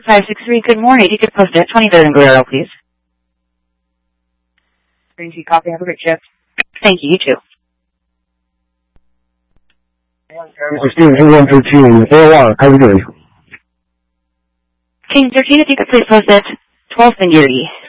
563, good morning. You could post at 23rd and Guerrero, please. Green tea coffee, have a great shift. Thank you, you too. Steve, 113, AOR, how are you doing? King 13, if you could please post at 12th and Geary.